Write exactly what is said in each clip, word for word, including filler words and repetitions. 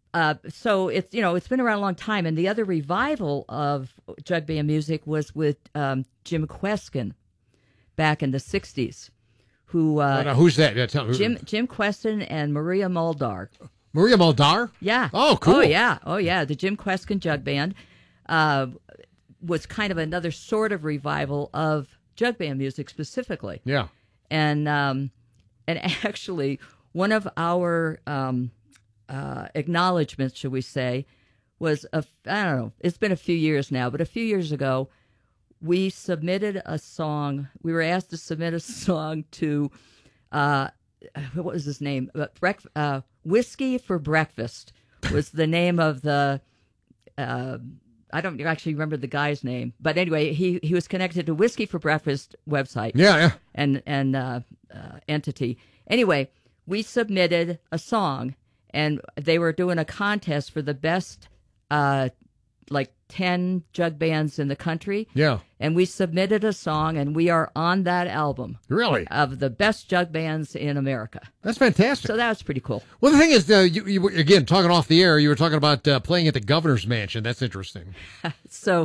Uh, so it's you know it's been around a long time, and the other revival of jug band music was with um, Jim Kweskin back in the sixties. Who? Uh, oh, now, who's that? Yeah, tell me. Jim Jim Kweskin and Maria Muldaur. Maria Muldaur? Yeah. Oh, cool. Oh yeah. Oh yeah. The Jim Kweskin Jug Band uh, was kind of another sort of revival of jug band music specifically. Yeah. And um, and actually, one of our um, Uh, acknowledgments, should we say, was, a, I don't know, it's been a few years now, but a few years ago, we submitted a song. We were asked to submit a song to, uh, what was his name? Uh, Brec- uh, Whiskey for Breakfast was the name of the, uh, I don't actually remember the guy's name, but anyway, he, he was connected to Whiskey for Breakfast website. Yeah, yeah. And, and uh, uh, entity. Anyway, we submitted a song. And they were doing a contest for the best, uh, like, ten jug bands in the country. Yeah. And we submitted a song, and we are on that album. Really? Of the best jug bands in America. That's fantastic. So that was pretty cool. Well, the thing is, uh, you, you were, again, talking off the air, you were talking about uh, playing at the governor's mansion. That's interesting. so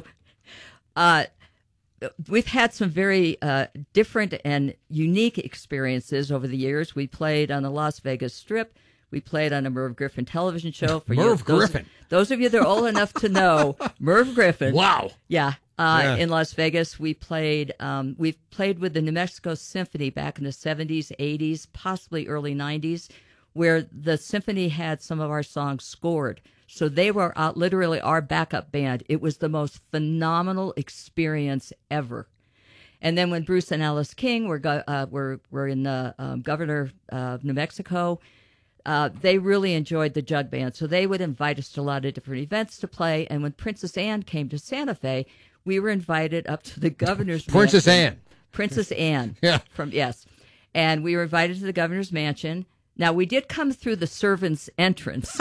uh, we've had some very uh, different and unique experiences over the years. We played on the Las Vegas Strip. We played on a Merv Griffin television show for Merv you. Those, Griffin. Those of you that are old enough to know Merv Griffin. Wow. Yeah. Uh, yeah. In Las Vegas, we played. Um, we've played with the New Mexico Symphony back in the seventies, eighties, possibly early nineties, where the symphony had some of our songs scored. So they were uh, literally our backup band. It was the most phenomenal experience ever. And then when Bruce and Alice King were go- uh, were were in the um, governor of New Mexico. Uh, they really enjoyed the jug band, so they would invite us to a lot of different events to play. And when Princess Anne came to Santa Fe, we were invited up to the governor's Princess mansion. Anne. Princess Anne. Yeah. From yes, and we were invited to the governor's mansion. Now we did come through the servants' entrance,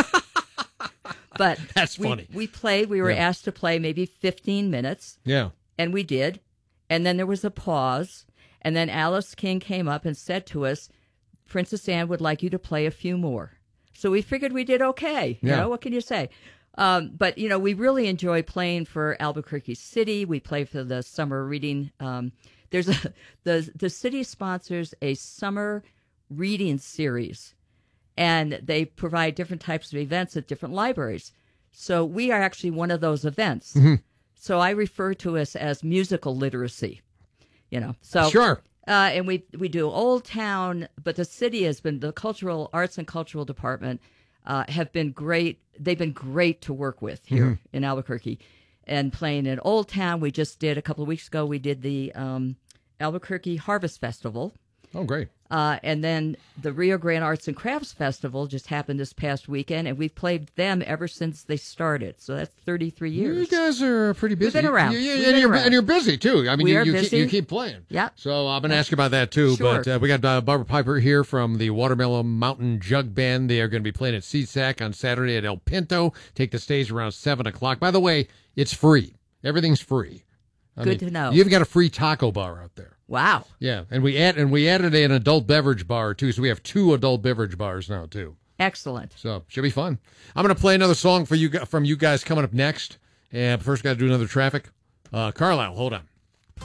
but that's we, funny. We played. We were yeah. asked to play maybe fifteen minutes. Yeah, and we did. And then there was a pause, and then Alice King came up and said to us, Princess Anne would like you to play a few more. So we figured we did okay. You yeah. know, what can you say? Um, but, you know, we really enjoy playing for Albuquerque City. We play for the summer reading. Um, there's a, the, the city sponsors a summer reading series, and they provide different types of events at different libraries. So we are actually one of those events. Mm-hmm. So I refer to us as musical literacy, you know. So sure. Uh, and we we do Old Town, but the city has been, the cultural arts and cultural department uh, have been great. They've been great to work with here mm-hmm. in Albuquerque, and playing in Old Town. We just did a couple of weeks ago. We did the um, Albuquerque Harvest Festival. Oh, great. Uh, and then the Rio Grande Arts and Crafts Festival just happened this past weekend, and we've played them ever since they started. So that's thirty-three years. You guys are pretty busy. We've been around. You, you, We've and, been you're, around. and you're busy, too. I mean, we you, are you, busy. Keep, you keep playing. Yeah. So I'm going to ask you about that, too. Sure. But uh, we got uh, Barbara Piper here from the Watermelon Mountain Jug Band. They are going to be playing at C S A C on Saturday at El Pinto. Take the stage around seven o'clock. By the way, it's free. Everything's free. I Good mean, to know. You've got a free taco bar out there. Wow. Yeah, and we add and we added an adult beverage bar too, so we have two adult beverage bars now too. Excellent. So should be fun. I'm going to play another song for you from you guys coming up next. And first, got to do another traffic. Uh, Carlisle, hold on.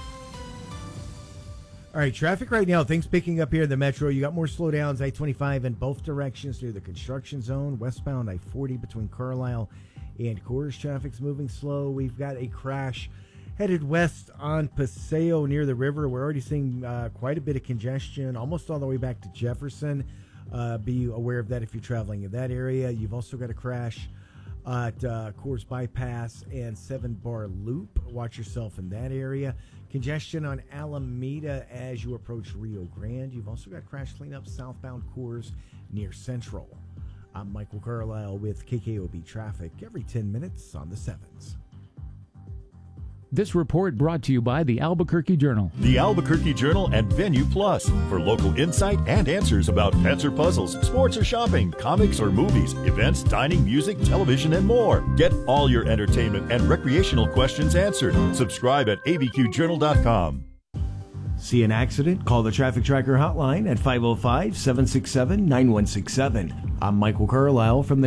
All right, traffic right now. Things picking up here in the metro. You got more slowdowns. I twenty-five in both directions near the construction zone. Westbound I forty between Carlisle and Coors. Traffic's moving slow. We've got a crash headed west on Paseo near the river. We're already seeing uh, quite a bit of congestion, almost all the way back to Jefferson. Uh, be aware of that if you're traveling in that area. You've also got a crash at uh, Coors Bypass and Seven Bar Loop. Watch yourself in that area. Congestion on Alameda as you approach Rio Grande. You've also got crash cleanup southbound Coors near Central. I'm Michael Carlisle with K K O B Traffic every ten minutes on the sevens. This report brought to you by the Albuquerque Journal. The Albuquerque Journal and Venue Plus for local insight and answers about pets or puzzles, sports or shopping, comics or movies, events, dining, music, television, and more. Get all your entertainment and recreational questions answered. Subscribe at A B Q journal dot com. See an accident? Call the Traffic Tracker hotline at five oh five, seven six seven, nine one six seven. I'm Michael Carlisle from the